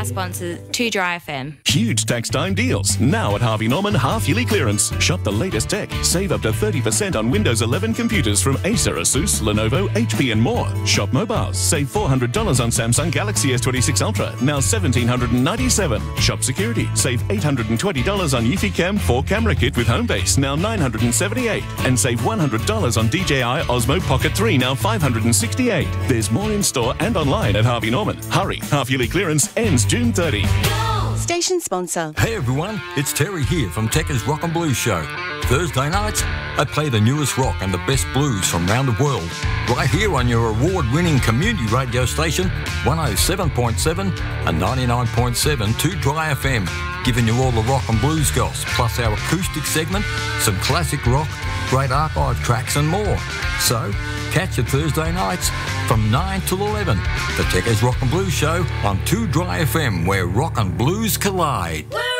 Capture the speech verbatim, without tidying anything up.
our sponsor, Too Dry F M. Huge tax time deals now at Harvey Norman half-yearly clearance. Shop the latest tech. Save up to thirty percent on Windows eleven computers from Acer, Asus, Lenovo, H P and more. Shop mobiles. Save four hundred dollars on Samsung Galaxy S twenty-six Ultra, now one thousand seven hundred ninety-seven dollars. Shop security. Save eight hundred twenty dollars on Eufy Cam four camera kit with Homebase, now nine hundred seventy-eight dollars. And save one hundred dollars on D J I Osmo Pocket three, now five hundred sixty-eight dollars. There's more in store and online at Harvey Norman. Hurry, half-yearly clearance ends June thirtieth. Station sponsor. Hey everyone, it's Terry here from Tekka's Rock and Blues Show. Thursday nights, I play the newest rock and the best blues from around the world, right here on your award-winning community radio station, one oh seven point seven and ninety-nine point seven Too Dry F M, giving you all the rock and blues goss, plus our acoustic segment, some classic rock, great archive tracks and more. So, catch it Thursday nights from nine till eleven, the Tekka's Rock and Blues Show on Too Dry F M, where rock and blues collide.